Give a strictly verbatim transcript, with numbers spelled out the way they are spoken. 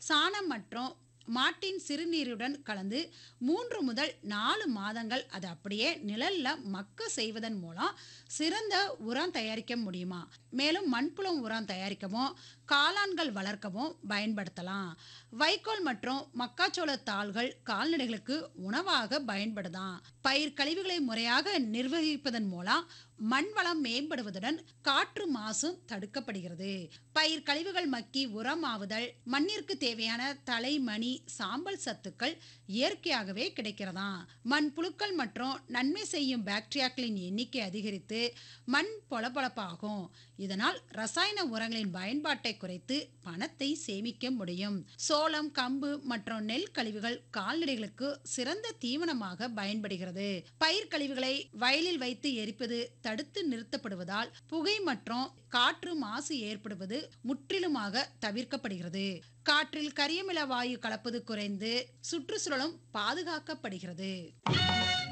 சாணம் மற்றும் மாட்டின் சிறுநீருடன் கலந்து மூன்று முதல் நாலு மாதங்கள் அது அப்படியே நிழல்ல மக்க செய்வதன் மூலம் சிறந்த உரம் தயாரிக்க முடியுமா? மேலும் மண்புழு உரம் தயாரிக்கவும் காளான்கள் வளர்க்கவும் பயன்படுத்தலாம். வைக்கோல் மற்றும் மக்காச்சோள தாள்கள் கால்நடைகளுக்கு உணவாக பயன்படுதாம். பயிர் கழிவுகளை முறையாக நிர்வகிப்பதன் மூலம் மண் வளம் மேம்படுவதுடன் காற்று மாசும் தடுக்கப்படுகிறது. பயிர் கழிவுகள் மக்கி உரமாவுதல், மண்ணிற்கு தேவையான தலை, மணி, சாம்பல் சத்துக்கள் இயற்கையாகவே கிடைக்கிறதாம். மண் புழுக்கள் மற்றும் நன்மை செய்யும் பாக்டீரியாக்களின் எண்ணிக்கை அதிகரித்து மண் பொலபொலப்பாகும். இதனால் ரசாயன உரங்களின் பயன்பாட்டை குறைத்து பணத்தை சேமிக்க முடியும். சோளம், கம்பு மற்றும் நெல் கழிவுகள் கால்நடைகளுக்கு சிறந்த தீவனமாக பயன்படுகிறது. பயிர் கழிவுகளை வயலில் வைத்து எரிப்பது தடுத்து நிறுத்தப்படுவதால் புகை மற்றும் காற்று மாசு ஏற்படுவது முற்றிலுமாக தவிர்க்கப்படுகிறது. காற்றில் கரியமில வாயு கலப்பது குறைந்து சுற்றுச்சூழலும் பாதுகாக்கப்படுகிறது.